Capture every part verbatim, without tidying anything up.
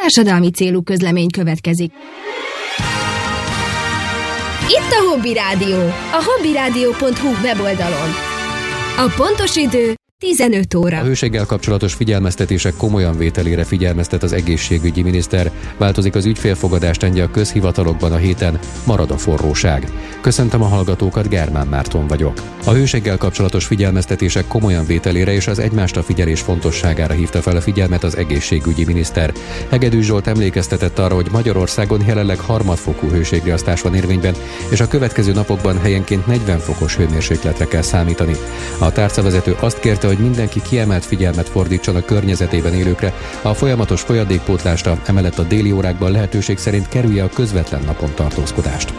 társadalmi célú közlemény következik. Itt a Hobby Rádió, a hobbyradio pont hu weboldalon. A pontos idő tizenöt óra. A hőséggel kapcsolatos figyelmeztetések komolyan vételére figyelmeztet az egészségügyi miniszter. Változik az ügyfélfogadás trendje a közhivatalokban a héten, marad a forróság. Köszöntöm a hallgatókat, Germán Márton vagyok. A hőséggel kapcsolatos figyelmeztetések komolyan vételére és az egymásra figyelés fontosságára hívta fel a figyelmet az egészségügyi miniszter. Hegedűs Zsolt emlékeztetett arra, hogy Magyarországon jelenleg harmadfokú hőségriasztás van érvényben, és a következő napokban helyenként negyven fokos hőmérsékletre kell számítani. A tárcavezető azt kérte, hogy mindenki kiemelt figyelmet fordítson a környezetében élőkre, a folyamatos folyadékpótlásra, emellett a déli órákban lehetőség szerint kerülje a közvetlen napon tartózkodást.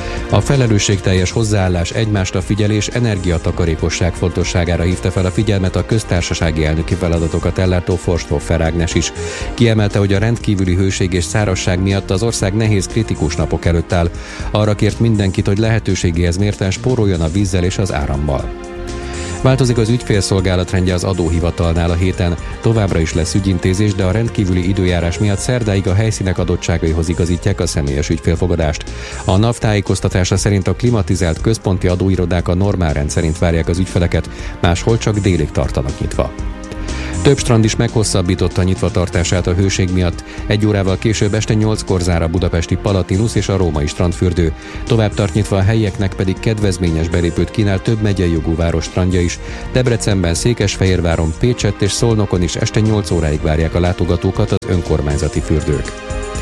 A felelősségteljes hozzáállás, egymásra figyelés, energiatakarékosság fontosságára hívta fel a figyelmet a köztársasági elnöki feladatokat ellátó Forsthoffer Ágnes is. Kiemelte, hogy a rendkívüli hőség és szárazság miatt az ország nehéz, kritikus napok előtt áll. Arra kért mindenkit, hogy lehetőségéhez mérten spóroljon a vízzel és az árammal. Változik az ügyfélszolgálat rendje az adóhivatalnál a héten. Továbbra is lesz ügyintézés, de a rendkívüli időjárás miatt szerdáig a helyszínek adottságaihoz igazítják a személyes ügyfélfogadást. A NAV tájékoztatása szerint a klimatizált központi adóirodák a normál rend szerint várják az ügyfeleket, máshol csak délig tartanak nyitva. Több strand is meghosszabbította nyitvatartását a hőség miatt. Egy órával később este nyolckor zár a budapesti Palatinus és a római strandfürdő. Tovább tart nyitva, a helyieknek pedig kedvezményes belépőt kínál több megyei jogú város strandja is. Debrecenben, Székesfehérváron, Pécsett és Szolnokon is este nyolc óráig várják a látogatókat az önkormányzati fürdők.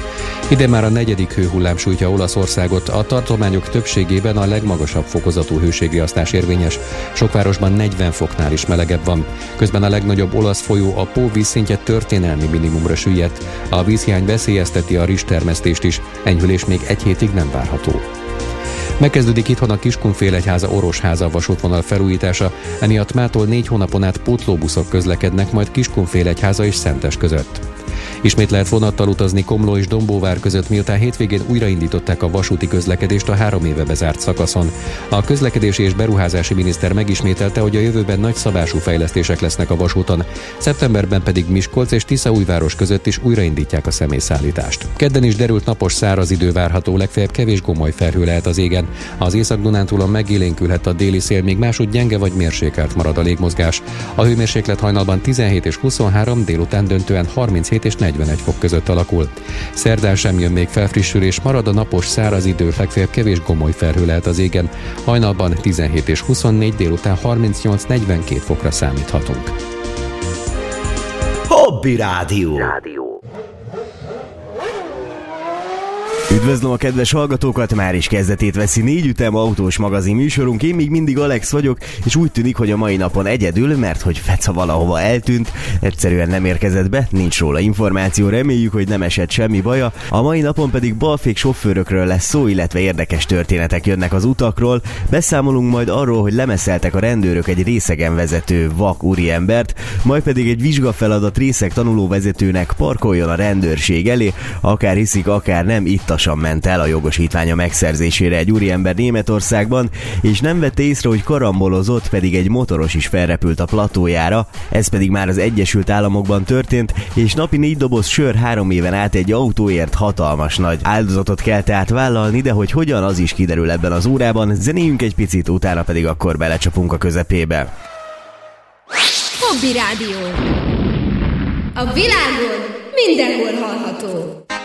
Idén már a negyedik hőhullám sújtja Olaszországot, a tartományok többségében a legmagasabb fokozatú hőségriasztás érvényes, sok városban negyven foknál is melegebb van. Közben a legnagyobb olasz folyó, a Pó vízszintje történelmi minimumra süllyedt. A vízhiány veszélyezteti a rizstermesztést is, enyhülés még egy hétig nem várható. Megkezdődik itthon a Kiskunfélegyháza Orosháza vasútvonal felújítása, emiatt mától négy hónapon át pótlóbuszok közlekednek majd Kiskunfélegyháza és Szentes között. Ismét lehet vonattal utazni Komló és Dombóvár között, miután hétvégén újraindították a vasúti közlekedést a három éve bezárt szakaszon. A közlekedési és beruházási miniszter megismételte, hogy a jövőben nagyszabású fejlesztések lesznek a vasúton, szeptemberben pedig Miskolc és Tiszaújváros között is újraindítják a személyszállítást. Kedden is derült napos száraz idő várható, legfeljebb kevés gomoly felhő lehet az égen. Az Észak-Dunántúlon megélénkülhet a déli szél, míg máshogy gyenge vagy mérsékelt marad a légmozgás. A hőmérséklet hajnalban tizenhét és huszonhárom, délután döntően harminchét és negyvenegy fok között alakul. Szerdán sem jön még felfrissülés, marad a napos száraz idő, legfeljebb kevés gomoly felhő lehet az égen. Hajnalban tizenhét és huszonnégy, délután harmincnyolc negyvenkét fokra számíthatunk. Hobby Rádió. Üdvözlöm a kedves hallgatókat, már is kezdetét veszi négy ütem autós magazin műsorunk. Én még mindig Alex vagyok, és úgy tűnik, hogy a mai napon egyedül, mert hogy Feca valahova eltűnt, egyszerűen nem érkezett be, nincs róla információ, reméljük, hogy nem esett semmi baja. A mai napon pedig balfék sofőrökről lesz szó, illetve érdekes történetek jönnek az utakról. Beszámolunk majd arról, hogy lemeszeltek a rendőrök egy részegen vezető vak úriembert, majd pedig egy vizsgafeladat részeg tanulóvezetőnek parkoljon a rendőrség elé, akár hiszik, akár nem, itt a ment el a jogosítványa megszerzésére egy úriember Németországban, és nem vette észre, hogy karambolozott, pedig egy motoros is felrepült a platójára. Ez pedig már az Egyesült Államokban történt, és napi négy doboz sör három éven át egy autóért hatalmas nagy áldozatot kell tehát vállalni, de hogy hogyan, az is kiderül ebben az órában. Zenéljünk egy picit, utána pedig akkor belecsapunk a közepébe. Hobby Rádió. A világon mindenhol hallható.